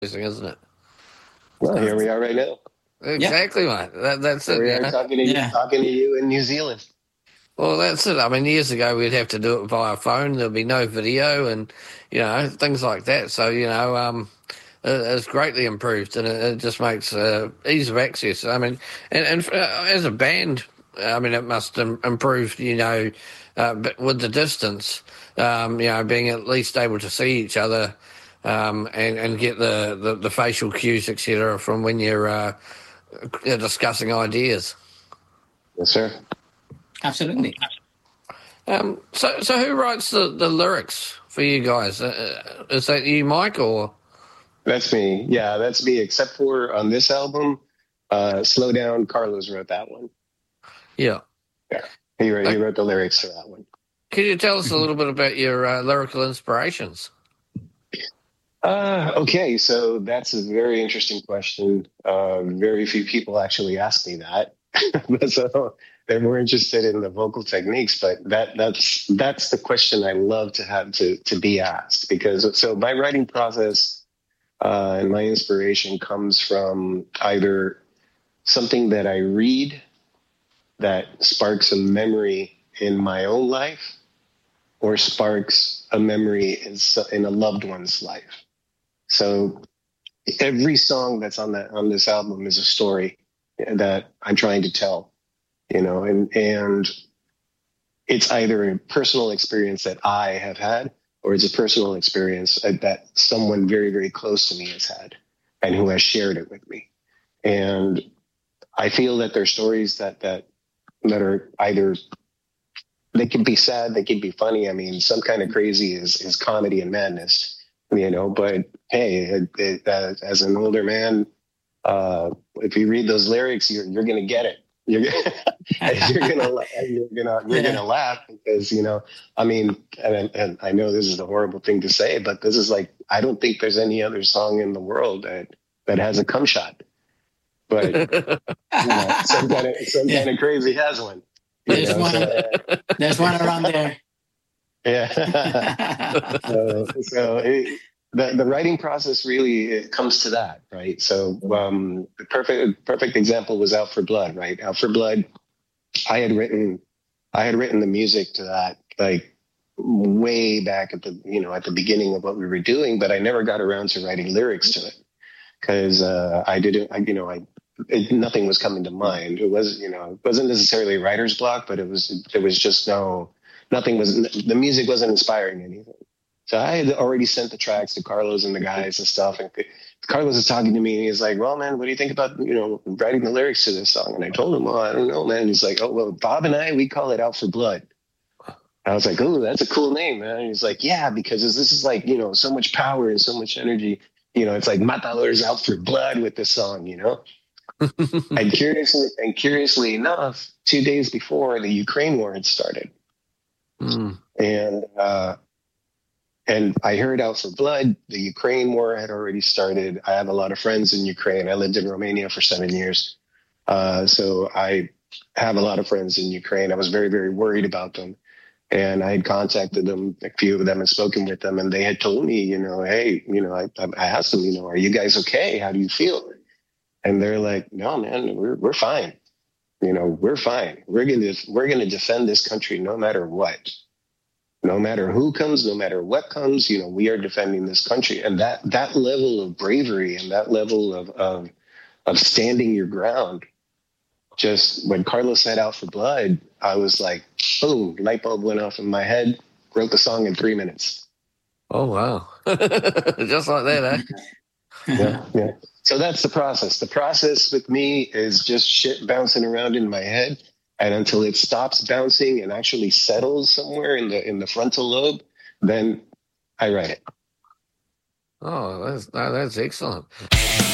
isn't it? Well, here we are right now. Exactly, mate. That's Here it. we You are know? talking to you in New Zealand. Well, that's it. I mean, years ago we'd have to do it via phone. There'd be no video, and things like that. So it's greatly improved, and it just makes ease of access. I mean, and as a band, I mean, it must improve. But with the distance, being at least able to see each other, and get the facial cues, etc., from when you're discussing ideas. Yes, sir. Absolutely. So who writes the lyrics for you guys? Is that you, Mike, or? That's me. Yeah, that's me. Except for on this album, "Slow Down," Carlos wrote that one. Yeah. Yeah, he wrote the lyrics for that one. Could you tell us a little bit about your lyrical inspirations? Okay, so that's a very interesting question. Very few people actually ask me that. So they're more interested in the vocal techniques, but that's the question I love to have to be asked, because so my writing process and my inspiration comes from either something that I read that sparks a memory in my own life, or sparks a memory in a loved one's life. So every song that's on this album is a story that I'm trying to tell, and it's either a personal experience that I have had, or it's a personal experience that someone very, very close to me has had and who has shared it with me. And I feel that they're stories that are either, they can be sad, they can be funny. I mean, some kind of crazy is comedy and madness, but hey, as an older man, if you read those lyrics, you're going to get it. You're gonna laugh, because I mean, and I know this is a horrible thing to say, but this is like, I don't think there's any other song in the world that has a cum shot, but some kind of crazy has one. There's one around there. Yeah. The writing process really, it comes to that, right? So the perfect example was Out for Blood, right? Out for Blood, I had written the music to that like way back at the beginning of what we were doing, but I never got around to writing lyrics to it, because nothing was coming to mind. It wasn't necessarily writer's block, but there was just the music wasn't inspiring anything. So I had already sent the tracks to Carlos and the guys and stuff. And Carlos is talking to me, and he's like, "Well, man, what do you think about, writing the lyrics to this song?" And I told him, "Well, I don't know, man." And he's like, "Oh, well, Bob and we call it Out for Blood." I was like, "Oh, that's a cool name, man." And he's like, "Yeah, because this is like, so much power and so much energy. It's like Matador's Out for Blood with this song, And curiously enough, 2 days before the Ukraine war had started. And I heard Out for Blood. The Ukraine war had already started. I have a lot of friends in Ukraine. I lived in Romania for 7 years. So I have a lot of friends in Ukraine. I was very, very worried about them. And I had contacted them, a few of them, and spoken with them. And they had told me, hey, I asked them, are you guys okay? How do you feel? And they're like, "No, man, we're fine. We're fine. We're gonna defend this country no matter what. No matter who comes, no matter what comes, we are defending this country." And that level of bravery and that level of standing your ground, just when Carlos said Out for Blood, I was like, boom, light bulb went off in my head, wrote the song in 3 minutes. Oh, wow. Just like that, eh? Yeah. So that's the process. The process with me is just shit bouncing around in my head. And until it stops bouncing and actually settles somewhere in the frontal lobe, then I write it. Oh, that's excellent.